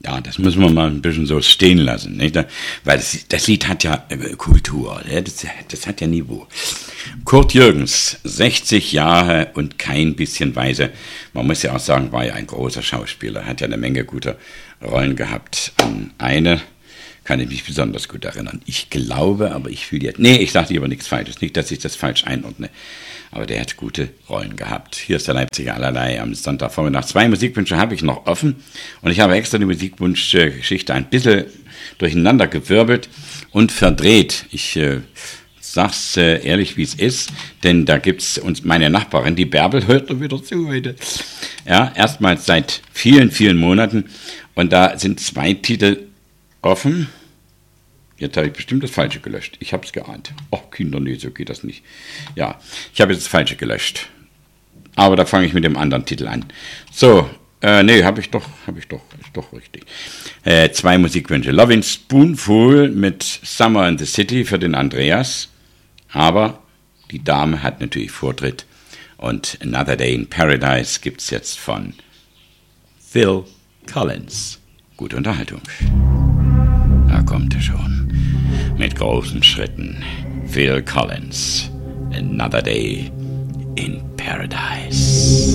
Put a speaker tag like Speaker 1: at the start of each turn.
Speaker 1: Ja, das müssen wir mal ein bisschen so stehen lassen, nicht? Weil das Lied hat ja Kultur, das hat ja Niveau. Kurt Jürgens, 60 Jahre und kein bisschen weise. Man muss ja auch sagen, war ja ein großer Schauspieler, hat ja eine Menge guter Rollen gehabt. An eine kann ich mich besonders gut erinnern. Ich glaube, aber ich will jetzt... Nee, ich sage lieber nichts Falsches, nicht, dass ich das falsch einordne. Aber der hat gute Rollen gehabt. Hier ist der Leipziger Allerlei am Sonntagvormittag. 2 Musikwünsche habe ich noch offen. Und ich habe extra die Musikwunschgeschichte ein bisschen durcheinander gewirbelt und verdreht. Ich sag's ehrlich, wie es ist. Denn da gibt's uns meine Nachbarin, die Bärbel, hört doch wieder zu heute. Ja, erstmals seit vielen, vielen Monaten. Und da sind 2 Titel offen. Jetzt habe ich bestimmt das Falsche gelöscht. Ich habe es geahnt. Oh, Kinder, nee, so geht das nicht. Ja, ich habe jetzt das Falsche gelöscht. Aber da fange ich mit dem anderen Titel an. So, nee, habe ich doch. Ist doch richtig. 2 Musikwünsche. Lovin' Spoonful mit Summer in the City für den Andreas. Aber die Dame hat natürlich Vortritt. Und Another Day in Paradise gibt es jetzt von Phil Collins. Gute Unterhaltung. Da kommt er schon. Mit großen Schritten. Phil Collins. Another Day in Paradise.